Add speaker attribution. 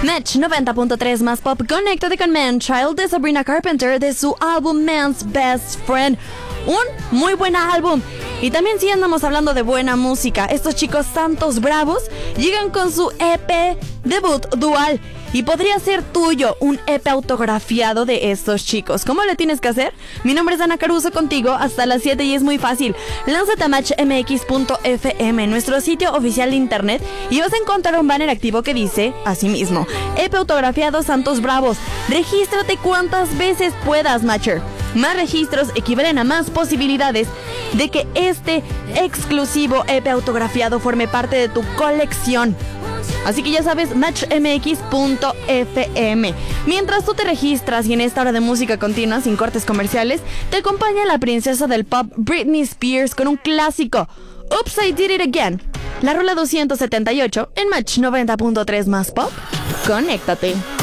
Speaker 1: Match 90.3 más pop. Conéctate con Man Child de Sabrina Carpenter de su álbum Man's Best Friend. Un muy buen álbum. Y también si andamos hablando de buena música, estos chicos Santos Bravos llegan con su EP debut Dual. Y podría ser tuyo un EP autografiado de estos chicos. ¿Cómo le tienes que hacer? Mi nombre es Ana Caruso, contigo hasta las 7 y es muy fácil. Lánzate a matchmx.fm, nuestro sitio oficial de internet, y vas a encontrar un banner activo que dice así mismo: EP autografiado Santos Bravos. Regístrate cuantas veces puedas, Matcher. Más registros equivalen a más posibilidades de que este exclusivo EP autografiado forme parte de tu colección. Así que ya sabes, matchmx.fm. Mientras tú te registras y en esta hora de música continua, sin cortes comerciales, te acompaña la princesa del pop Britney Spears con un clásico, Oops, I Did It Again. La rola 278 en Match 90.3 más pop. Conéctate.